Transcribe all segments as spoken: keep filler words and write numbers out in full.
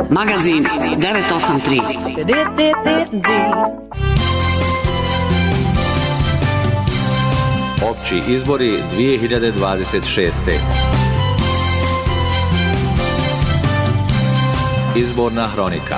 Magazin devet osam tri. Opći izbori dvije hiljade dvadeset šeste. Izborna hronika.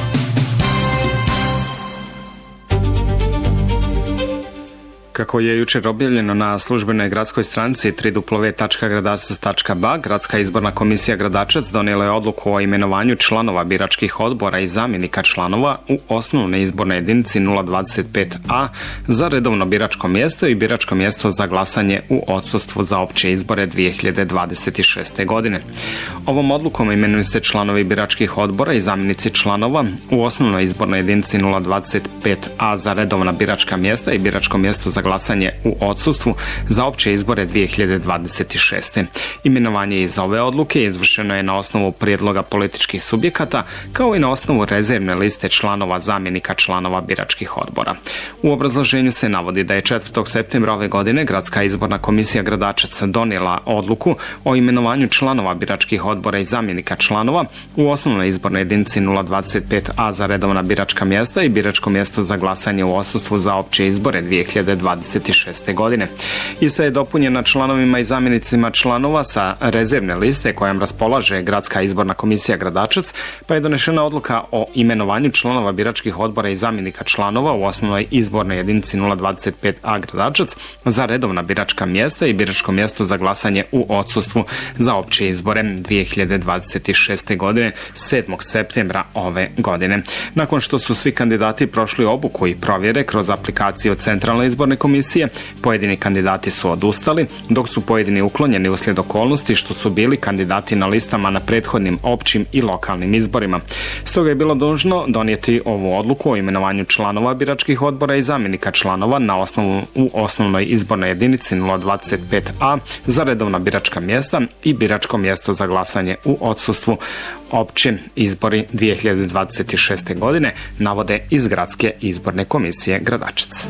Kako je jučer objavljeno na službenoj gradskoj stranici w w w tačka gradačac tačka b a, Gradska izborna komisija Gradačac donijela je odluku o imenovanju članova biračkih odbora i zamjenika članova u osnovne izborne jedinici nula dvadeset pet a za redovno biračko mjesto i biračko mjesto za glasanje u odsustvu za opće izbore dvije hiljade dvadeset šeste. godine. Ovom odlukom imenuju se članovi biračkih odbora i zamjenici članova u osnovnoj izbornoj jedinici nula dvadeset pet a za redovna biračka mjesta i biračko mjesto za glasanje u odsustvu za opće izbore dvije hiljade dvadeset šeste. Imenovanje iz ove odluke izvršeno je na osnovu prijedloga političkih subjekata kao i na osnovu rezervne liste članova zamjenika članova biračkih odbora. U obrazloženju se navodi da je četvrtog septembra ove godine Gradska izborna komisija Gradačac donijela odluku o imenovanju članova biračkih odbora i zamjenika članova u osnovnoj izbornoj jedinici nula dvadeset pet a za redovna biračka mjesta i biračko mjesto za glasanje u odsustvu za opće izbore dvije hiljade dvadeset šeste. godine. Ista je dopunjena članovima i zamjenicima članova sa rezervne liste kojom raspolaže Gradska izborna komisija Gradačac, pa je donešena odluka o imenovanju članova biračkih odbora i zamjenika članova u osnovnoj izbornoj jedinici nula dvadeset pet a Gradačac za redovna biračka mjesta i biračko mjesto za glasanje u odsustvu za opće izbore dvije hiljade dvadeset šeste. godine sedmog septembra ove godine. Nakon što su svi kandidati prošli obuku i provjere kroz aplikaciju Centralne izborne komisije, pojedini kandidati su odustali, dok su pojedini uklonjeni uslijed okolnosti što su bili kandidati na listama na prethodnim općim i lokalnim izborima. Stoga je bilo dužno donijeti ovu odluku o imenovanju članova biračkih odbora i zamjenika članova na osnovu u osnovnoj izbornoj jedinici nula dvadeset pet a za redovna biračka mjesta i biračko mjesto za glasanje u odsustvu opće izbori dvije hiljade dvadeset šeste. godine, navode iz Gradske izborne komisije Gradačac.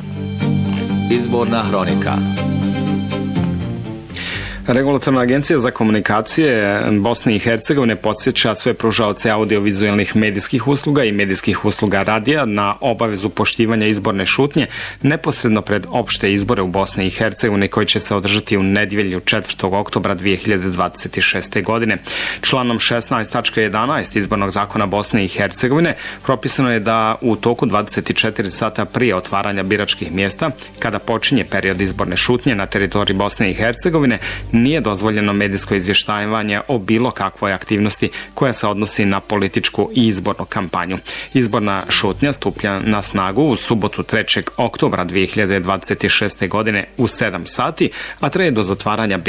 Izborna hronika. Regulatorna agencija za komunikacije Bosne i Hercegovine podsjeća sve pružaoce audiovizualnih medijskih usluga i medijskih usluga radija na obavezu poštivanja izborne šutnje neposredno pred opšte izbore u Bosni i Hercegovini koji će se održati u nedjelju četvrtog oktobra dvije hiljade dvadeset šeste. godine. Članom šesnaest tačka jedanaest izbornog zakona Bosne i Hercegovine propisano je da u toku dvadeset četiri sata prije otvaranja biračkih mjesta, kada počinje period izborne šutnje na teritoriji Bosne i Hercegovine, nije dozvoljeno medijsko izvještavanje o bilo kakvoj aktivnosti koja se odnosi na političku i izbornu kampanju. Izborna šutnja stuplja na snagu u subotu trećeg oktobra dvije hiljade dvadeset šeste. godine u sedam sati, a traje do zatvaranja